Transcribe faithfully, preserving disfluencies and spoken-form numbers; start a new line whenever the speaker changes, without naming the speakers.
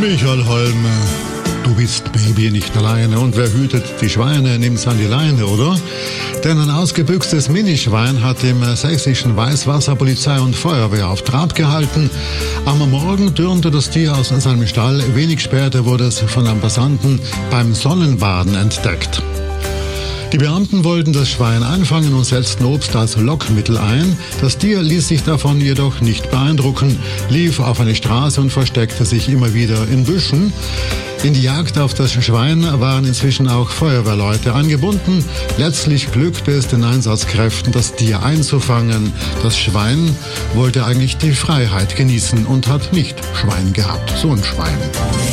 Michael Holm, du bist Baby nicht alleine. Und wer hütet die Schweine, nimmt's an die Leine, oder? Denn ein ausgebüchstes Minischwein hat im sächsischen Weißwasser Polizei und Feuerwehr auf Trab gehalten. Am Morgen türmte das Tier aus seinem Stall. Wenig später wurde es von einem Passanten beim Sonnenbaden entdeckt. Die Beamten wollten das Schwein einfangen und setzten Obst als Lockmittel ein. Das Tier ließ sich davon jedoch nicht beeindrucken, lief auf eine Straße und versteckte sich immer wieder in Büschen. In die Jagd auf das Schwein waren inzwischen auch Feuerwehrleute eingebunden. Letztlich glückte es den Einsatzkräften, das Tier einzufangen. Das Schwein wollte eigentlich die Freiheit genießen und hat nicht Schwein gehabt. So ein Schwein.